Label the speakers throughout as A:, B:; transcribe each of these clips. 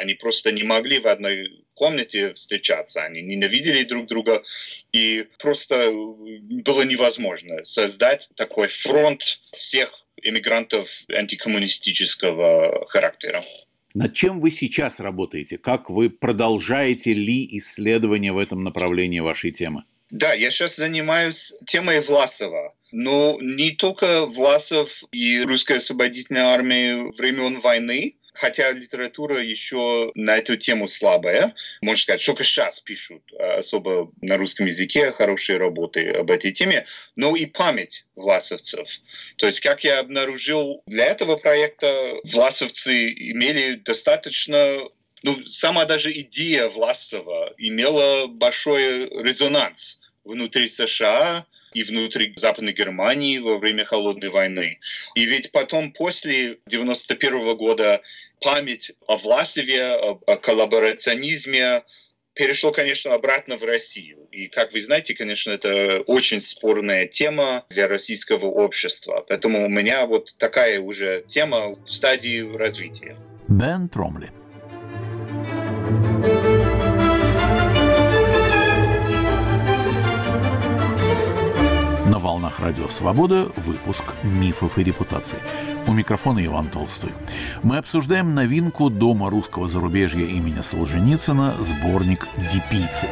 A: Они просто не могли в одной комнате встречаться, они ненавидели друг друга, и просто было невозможно создать такой фронт всех иммигрантов антикоммунистического характера.
B: Над чем вы сейчас работаете? Как вы продолжаете ли исследования в этом направлении вашей темы?
A: Да, я сейчас занимаюсь темой Власова. Но не только Власов и русская освободительная армия времен войны, хотя литература еще на эту тему слабая. Можно сказать, только сейчас пишут особо на русском языке хорошие работы об этой теме, но и память власовцев. То есть, как я обнаружил, для этого проекта власовцы имели достаточно... сама даже идея Власова имела большой резонанс внутри США и внутри Западной Германии во время Холодной войны. И ведь потом, после 1991 года, память о Власове, о коллаборационизме перешла, конечно, обратно в Россию. И, как вы знаете, конечно, это очень спорная тема для российского общества. Поэтому у меня вот такая уже тема в стадии развития.
B: Бен Промли. На волнах Радио Свобода выпуск «Мифов и репутаций». У микрофона Иван Толстой. Мы обсуждаем новинку Дома русского зарубежья имени Солженицына, сборник «Дипийцы».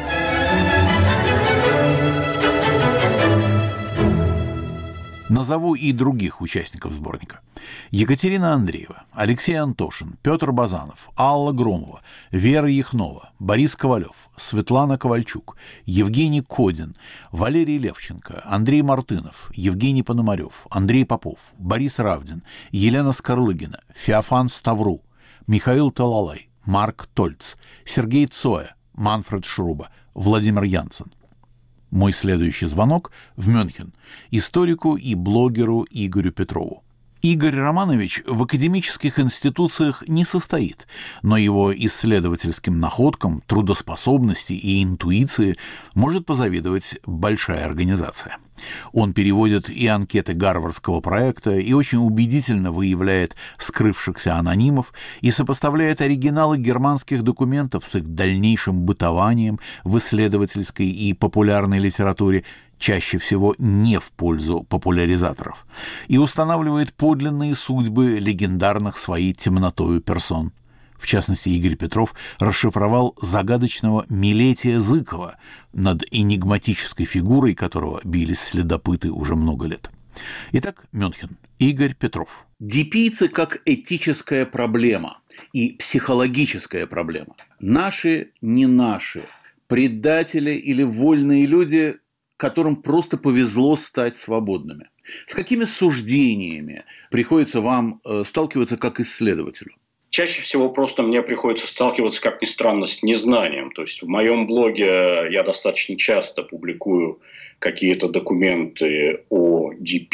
B: Назову и других участников сборника. Екатерина Андреева, Алексей Антошин, Петр Базанов, Алла Громова, Вера Яхнова, Борис Ковалев, Светлана Ковальчук, Евгений Кодин, Валерий Левченко, Андрей Мартынов, Евгений Пономарев, Андрей Попов, Борис Равдин, Елена Скорлыгина, Феофан Ставру, Михаил Талалай, Марк Тольц, Сергей Цоя, Манфред Шруба, Владимир Янсен. Мой следующий звонок в Мюнхен историку и блогеру Игорю Петрову. Игорь Романович в академических институциях не состоит, но его исследовательским находкам, трудоспособности и интуиции может позавидовать большая организация. Он переводит и анкеты Гарвардского проекта, и очень убедительно выявляет скрывшихся анонимов, и сопоставляет оригиналы германских документов с их дальнейшим бытованием в исследовательской и популярной литературе, чаще всего не в пользу популяризаторов, и устанавливает подлинные судьбы легендарных своей темнотою персон. В частности, Игорь Петров расшифровал загадочного Милетия Зыкова, над энигматической фигурой которого бились следопыты уже много лет. Итак, Мюнхен. Игорь Петров. Дипийцы как этическая проблема и психологическая проблема. Наши, не наши, предатели или вольные люди, которым просто повезло стать свободными. С какими суждениями приходится вам сталкиваться как исследователю?
C: Чаще всего просто мне приходится сталкиваться, как ни странно, с незнанием. То есть в моем блоге я достаточно часто публикую какие-то документы о DP,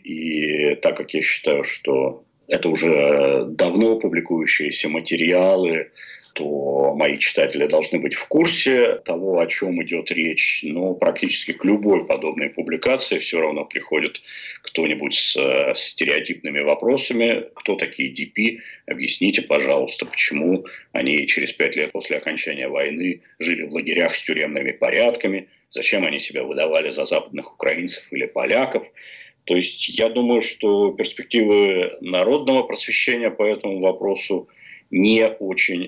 C: и так как я считаю, что это уже давно публикующиеся материалы, то мои читатели должны быть в курсе того, о чем идет речь. Но практически к любой подобной публикации все равно приходит кто-нибудь с стереотипными вопросами. Кто такие DP? Объясните, пожалуйста, почему они через 5 лет после окончания войны жили в лагерях с тюремными порядками? Зачем они себя выдавали за западных украинцев или поляков? То есть я думаю, что перспективы народного просвещения по этому вопросу не очень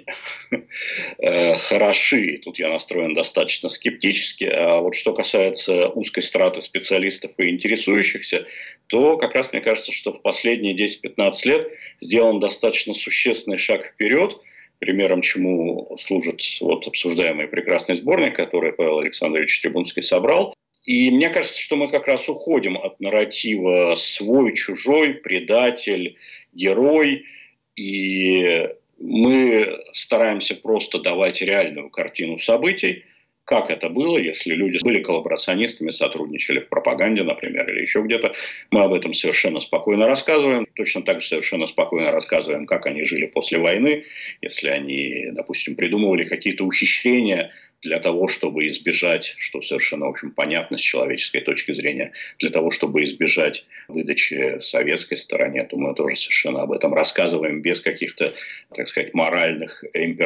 C: хороши. Тут я настроен достаточно скептически. А вот что касается узкой страты специалистов и интересующихся, то как раз мне кажется, что в последние 10-15 лет сделан достаточно существенный шаг вперед, примером чему служит вот обсуждаемый прекрасный сборник, который Павел Александрович Трибунский собрал. И мне кажется, что мы как раз уходим от нарратива свой, чужой, предатель, герой, и мы стараемся просто давать реальную картину событий, как это было, если люди были коллаборационистами, сотрудничали в пропаганде, например, или еще где-то. Мы об этом совершенно спокойно рассказываем. Точно так же совершенно спокойно рассказываем, как они жили после войны, если они, допустим, придумывали какие-то ухищрения для того, чтобы избежать, что совершенно, в общем, понятно с человеческой точки зрения, для того, чтобы избежать выдачи советской стороне, то мы тоже совершенно об этом рассказываем без каких-то, так сказать, моральных императивов.